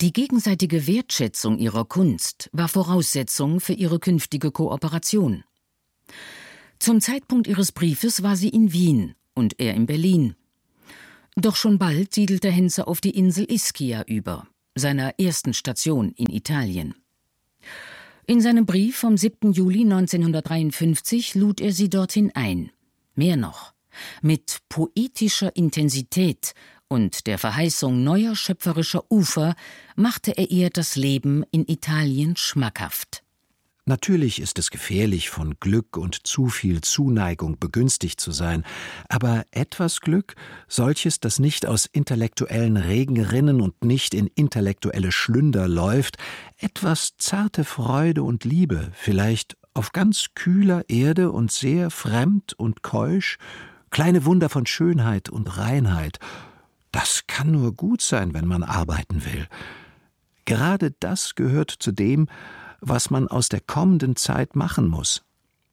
Die gegenseitige Wertschätzung ihrer Kunst war Voraussetzung für ihre künftige Kooperation. Zum Zeitpunkt ihres Briefes war sie in Wien und er in Berlin. Doch schon bald siedelte Henze auf die Insel Ischia über, seiner ersten Station in Italien. In seinem Brief vom 7. Juli 1953 lud er sie dorthin ein. Mehr noch, mit poetischer Intensität und der Verheißung neuer schöpferischer Ufer machte er ihr das Leben in Italien schmackhaft. Natürlich ist es gefährlich, von Glück und zu viel Zuneigung begünstigt zu sein, aber etwas Glück, solches, das nicht aus intellektuellen Regen rinnen und nicht in intellektuelle Schlünder läuft, etwas zarte Freude und Liebe, vielleicht auf ganz kühler Erde und sehr fremd und keusch, kleine Wunder von Schönheit und Reinheit, das kann nur gut sein, wenn man arbeiten will. Gerade das gehört zu dem, was man aus der kommenden Zeit machen muss.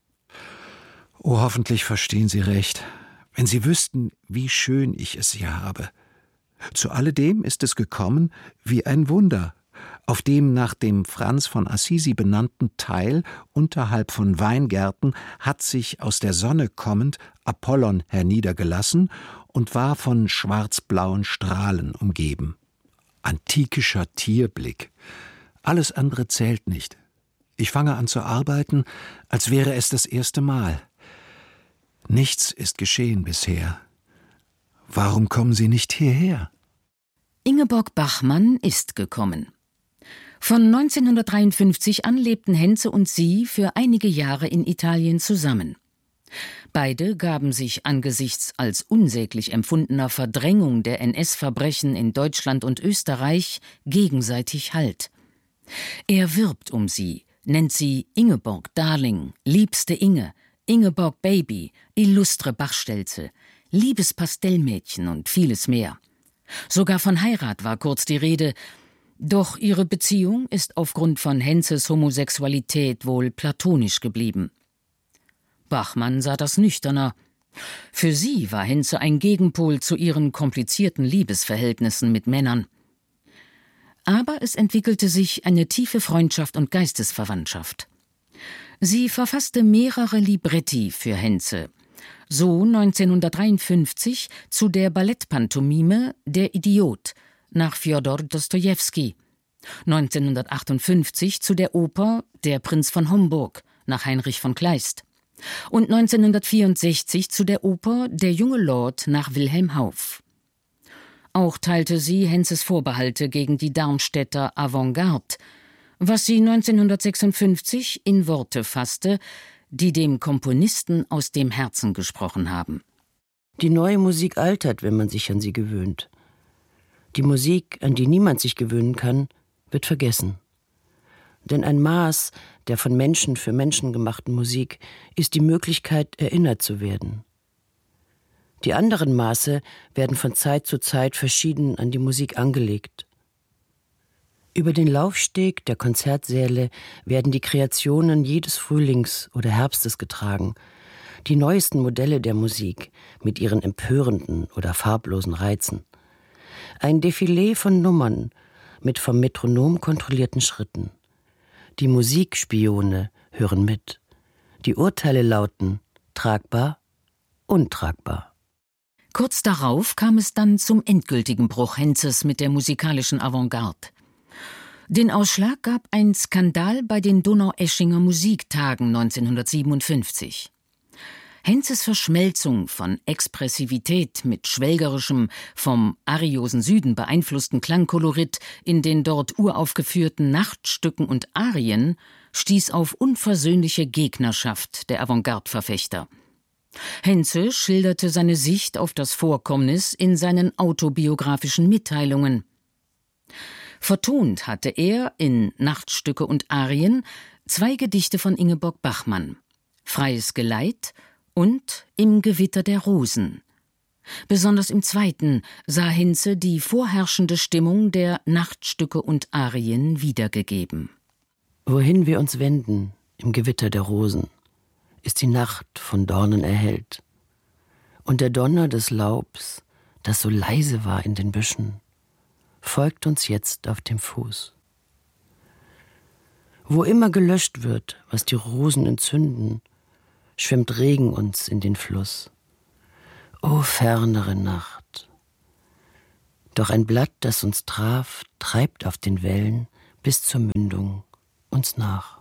Oh, hoffentlich verstehen Sie recht, wenn Sie wüssten, wie schön ich es hier habe. Zu alledem ist es gekommen wie ein Wunder. Auf dem nach dem Franz von Assisi benannten Teil unterhalb von Weingärten hat sich aus der Sonne kommend Apollon herniedergelassen und war von schwarzblauen Strahlen umgeben. Antikischer Tierblick. Alles andere zählt nicht. Ich fange an zu arbeiten, als wäre es das erste Mal. Nichts ist geschehen bisher. Warum kommen Sie nicht hierher? Ingeborg Bachmann ist gekommen. Von 1953 an lebten Henze und sie für einige Jahre in Italien zusammen. Beide gaben sich angesichts als unsäglich empfundener Verdrängung der NS-Verbrechen in Deutschland und Österreich gegenseitig Halt. Er wirbt um sie, nennt sie Ingeborg Darling, liebste Inge, Ingeborg Baby, illustre Bachstelze, liebes Pastellmädchen und vieles mehr. Sogar von Heirat war kurz die Rede, doch ihre Beziehung ist aufgrund von Henzes Homosexualität wohl platonisch geblieben. Bachmann sah das nüchterner. Für sie war Henze ein Gegenpol zu ihren komplizierten Liebesverhältnissen mit Männern. Aber es entwickelte sich eine tiefe Freundschaft und Geistesverwandtschaft. Sie verfasste mehrere Libretti für Henze. So 1953 zu der Ballettpantomime Der Idiot nach Fjodor Dostojewski, 1958 zu der Oper Der Prinz von Homburg nach Heinrich von Kleist und 1964 zu der Oper Der junge Lord nach Wilhelm Hauff. Auch teilte sie Henzes Vorbehalte gegen die Darmstädter Avantgarde, was sie 1956 in Worte fasste, die dem Komponisten aus dem Herzen gesprochen haben. Die neue Musik altert, wenn man sich an sie gewöhnt. Die Musik, an die niemand sich gewöhnen kann, wird vergessen. Denn ein Maß der von Menschen für Menschen gemachten Musik ist die Möglichkeit, erinnert zu werden. Die anderen Maße werden von Zeit zu Zeit verschieden an die Musik angelegt. Über den Laufsteg der Konzertsäle werden die Kreationen jedes Frühlings oder Herbstes getragen, die neuesten Modelle der Musik mit ihren empörenden oder farblosen Reizen. Ein Defilé von Nummern mit vom Metronom kontrollierten Schritten. Die Musikspione hören mit. Die Urteile lauten tragbar, untragbar. Kurz darauf kam es dann zum endgültigen Bruch Henzes mit der musikalischen Avantgarde. Den Ausschlag gab ein Skandal bei den Donaueschinger Musiktagen 1957. Henzes Verschmelzung von Expressivität mit schwelgerischem, vom ariosen Süden beeinflussten Klangkolorit in den dort uraufgeführten Nachtstücken und Arien stieß auf unversöhnliche Gegnerschaft der Avantgarde-Verfechter. Henze schilderte seine Sicht auf das Vorkommnis in seinen autobiografischen Mitteilungen. Vertont hatte er in Nachtstücke und Arien 2 Gedichte von Ingeborg Bachmann, Freies Geleit und Im Gewitter der Rosen. Besonders im zweiten sah Henze die vorherrschende Stimmung der Nachtstücke und Arien wiedergegeben. Wohin wir uns wenden, im Gewitter der Rosen, ist die Nacht von Dornen erhellt. Und der Donner des Laubs, das so leise war in den Büschen, folgt uns jetzt auf dem Fuß. Wo immer gelöscht wird, was die Rosen entzünden, schwimmt Regen uns in den Fluss. O fernere Nacht! Doch ein Blatt, das uns traf, treibt auf den Wellen bis zur Mündung uns nach.